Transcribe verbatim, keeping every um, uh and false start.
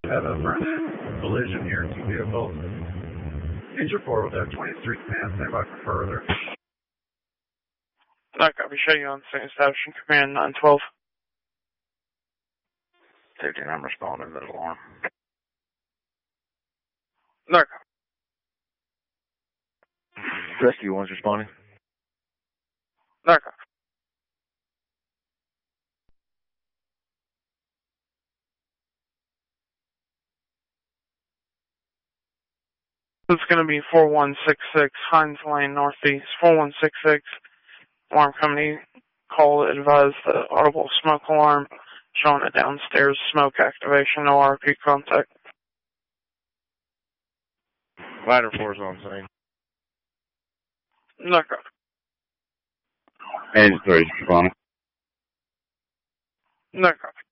Had a collision here in two vehicles. Injured four with that twenty-three command, stand by for further. Not copy, show you on same establishing command nine twelve. Safety, I'm responding to the alarm. Not copy. Rescue one's responding. Not copy. It's going to be four one six six Hines Lane Northeast. four one six six. Alarm company call advised the audible smoke alarm showing a downstairs smoke activation. No R P contact. Ladder force on scene. No copy. Engine three, responding. No copy.